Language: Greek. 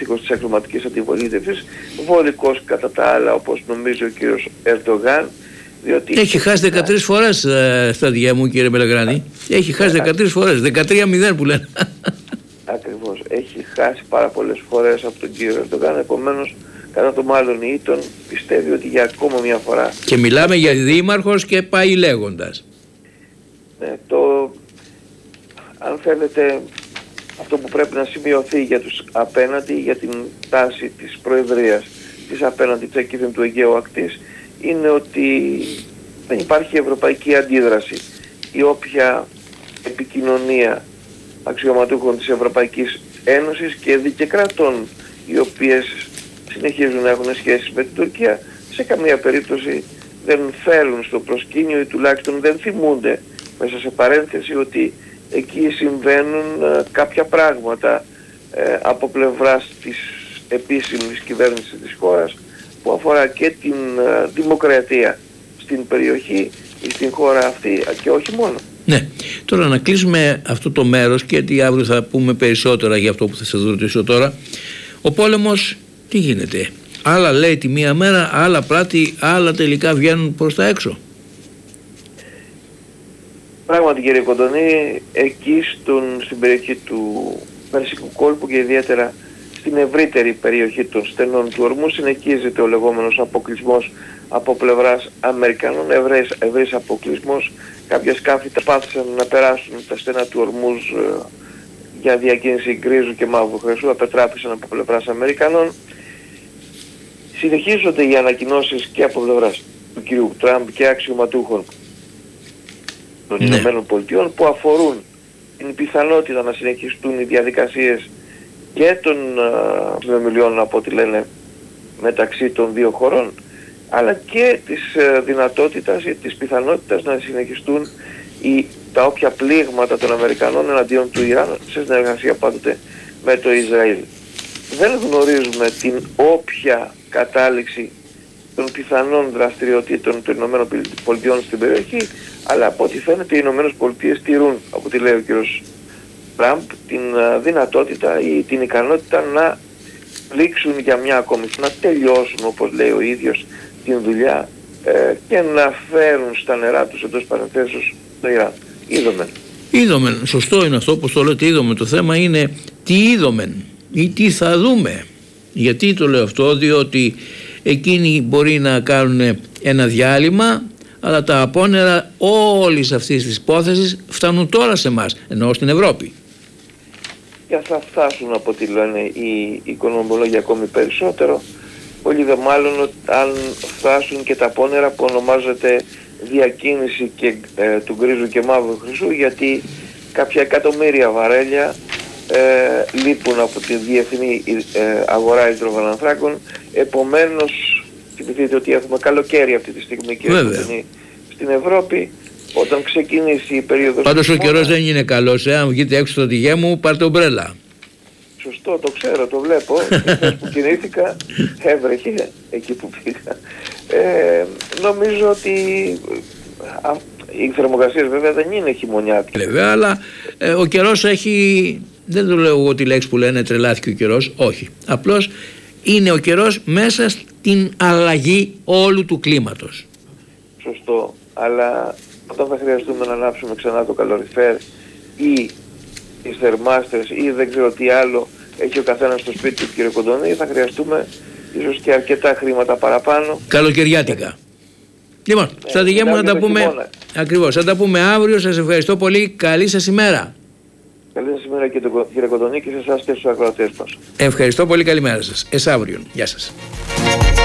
στρατηγός της εγκληματικής αντιπολίτευσης, βολικός κατά τα άλλα, όπως νομίζει ο κύριος Ερντογάν, διότι έχει χάσει 13 φορές στα διά μου, κύριε Μπελεγράνη. Έχει χάσει 13 φορές, 13-0 που λένε. Ακριβώς, έχει χάσει πάρα πολλές φορές από τον κύριο Ερντογάν, επομένως κατά το μάλλον ήτον πιστεύει ότι για ακόμα μια φορά. Και μιλάμε για δήμαρχος και πάει λέγοντας. Αν θέλετε, αυτό που πρέπει να σημειωθεί για τους απέναντι, για την τάση της Προεδρίας της απέναντι της εκείθεν του Αιγαίου ακτής, είναι ότι δεν υπάρχει ευρωπαϊκή αντίδραση. Η όποια επικοινωνία αξιωματούχων της Ευρωπαϊκής Ένωσης και δικαιοκρατών, οι οποίες συνεχίζουν να έχουν σχέσεις με την Τουρκία, σε καμία περίπτωση δεν φέρουν στο προσκήνιο ή τουλάχιστον δεν θυμούνται μέσα σε παρένθεση ότι εκεί συμβαίνουν κάποια πράγματα από πλευράς της επίσημης κυβέρνησης της χώρας που αφορά και την δημοκρατία στην περιοχή ή στην χώρα αυτή και όχι μόνο. Ναι, τώρα να κλείσουμε αυτό το μέρος, γιατί αύριο θα πούμε περισσότερα για αυτό που θα σας ρωτήσω τώρα. Ο πόλεμος τι γίνεται? Άλλα λέει τη μία μέρα, άλλα πράττει, άλλα τελικά βγαίνουν προς τα έξω. Πράγματι, κύριε Κοντονή, εκεί στην περιοχή του Περσικού κόλπου και ιδιαίτερα στην ευρύτερη περιοχή των στενών του Ορμού συνεχίζεται ο λεγόμενος αποκλεισμός από πλευράς Αμερικανών, ευρύς αποκλεισμός. Κάποια σκάφη προσπάθησαν να περάσουν τα στενά του Ορμούς για διακίνηση γκρίζου και μαύρου χρυσού, απετράπησαν από πλευράς Αμερικανών. Συνεχίζονται οι ανακοινώσεις και από πλευράς του κυρίου Τραμπ και αξιωματούχων των Ηνωμένων Πολιτειών που αφορούν την πιθανότητα να συνεχιστούν οι διαδικασίες και των συνομιλιών από ό,τι λένε μεταξύ των δύο χωρών, αλλά και της δυνατότητας ή της πιθανότητας να συνεχιστούν τα όποια πλήγματα των Αμερικανών εναντίον του Ιράν σε συνεργασία πάντοτε με το Ισραήλ. Δεν γνωρίζουμε την όποια κατάληξη των πιθανών δραστηριοτήτων των Ηνωμένων Πολιτειών στην περιοχή, αλλά από ό,τι φαίνεται οι Ηνωμένες Πολιτείες τηρούν, από ό,τι λέει ο κ. Τραμπ, την δυνατότητα ή την ικανότητα να πλήξουν για μια ακόμη, να τελειώσουν, όπως λέει ο ίδιος, την δουλειά και να φέρουν στα νερά τους, εντός παρενθέσεως, το Ιράν. Είδομεν, σωστό είναι αυτό που το λέτε, είδομεν. Το θέμα είναι τι είδομεν ή τι θα δούμε. Γιατί το λέω αυτό? Διότι εκείνοι μπορεί να κάνουν ένα διάλειμμα, αλλά τα απόνερα όλης αυτής της υπόθεσης φτάνουν τώρα σε εμάς, ενώ στην Ευρώπη. Και θα φτάσουν, από ό,τι λένε οι οικονομολόγοι, ακόμη περισσότερο. Πολύ δε μάλλον αν φτάσουν και τα απόνερα που ονομάζεται διακίνηση και, του γκρίζου και μαύρου χρυσού, γιατί κάποια εκατομμύρια βαρέλια λείπουν από τη διεθνή αγορά υδρογονανθράκων. Επομένως, θυμηθείτε ότι έχουμε καλοκαίρι αυτή τη στιγμή και στην Ευρώπη. Όταν ξεκινήσει η περίοδος... Πάντως ο καιρός δεν είναι καλός, αν βγείτε έξω στο τηγέ μου πάρτε ομπρέλα. Σωστό, το ξέρω, το βλέπω. Χθες που κινήθηκα έβρεχε εκεί που πήγα. Νομίζω ότι οι θερμοκρασίες βέβαια δεν είναι χειμωνιάτικες. Βέβαια, αλλά ο καιρός έχει... Δεν το λέω εγώ τη λέξη που λένε τρελάθηκε ο καιρός, όχι. Απλώς είναι ο καιρός μέσα στην αλλαγή όλου του κλίματος. Σωστό, αλλά όταν θα χρειαστούμε να ανάψουμε ξανά το καλοριφέρ ή τις θερμάστρες ή δεν ξέρω τι άλλο έχει ο καθένας στο σπίτι του, κύριε Κοντονή, θα χρειαστούμε ίσως και αρκετά χρήματα παραπάνω. Καλοκαιριάτικα. Λοιπόν, στρατηγέ μου, να τα πούμε ακριβώς, θα τα πούμε αύριο. Σας ευχαριστώ πολύ, καλή σας ημέρα. Καλή σας ημέρα κύριε Κοντονή και σε εσάς και στους ακροατές μας. Ευχαριστώ πολύ, καλημέρα σας. Αύριο. Γεια σας.